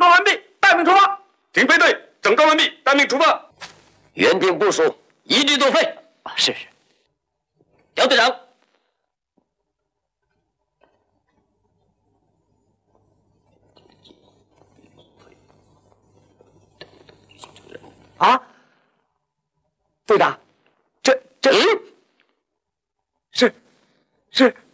装完毕，待命出发。警备队整装完毕，待命出发。 原定部署，一律作废。 是。 姚队长。 啊，队长，这是